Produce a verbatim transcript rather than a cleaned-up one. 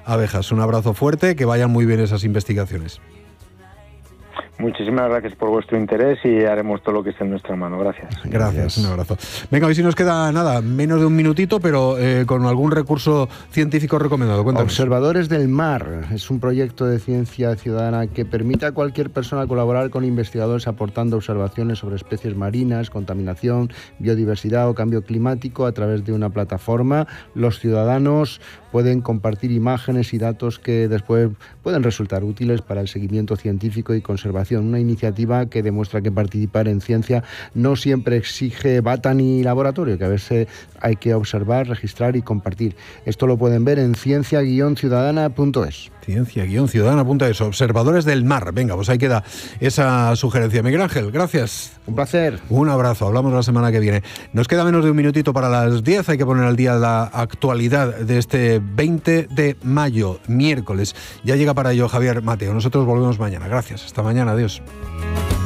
abejas. Un abrazo fuerte, que vayan muy bien esas investigaciones. Muchísimas gracias por vuestro interés y haremos todo lo que esté en nuestra mano. Gracias. Gracias, un abrazo. Venga, hoy si nos queda nada, menos de un minutito, pero eh, con algún recurso científico recomendado. Cuéntanos. Observadores del Mar es un proyecto de ciencia ciudadana que permite a cualquier persona colaborar con investigadores aportando observaciones sobre especies marinas, contaminación, biodiversidad o cambio climático a través de una plataforma. Los ciudadanos pueden compartir imágenes y datos que después pueden resultar útiles para el seguimiento científico y conservación. Una iniciativa que demuestra que participar en ciencia no siempre exige bata ni laboratorio, que a veces hay que observar, registrar y compartir. Esto lo pueden ver en ciencia guion ciudadana punto es. ciencia guion ciudadana punto es. Observadores del Mar. Venga, pues ahí queda esa sugerencia. Miguel Ángel, gracias. Un placer. Un abrazo. Hablamos la semana que viene. Nos queda menos de un minutito para las diez. Hay que poner al día la actualidad de este veinte de mayo, miércoles. Ya llega para ello Javier Mateo. Nosotros volvemos mañana. Gracias. Hasta mañana. Adiós.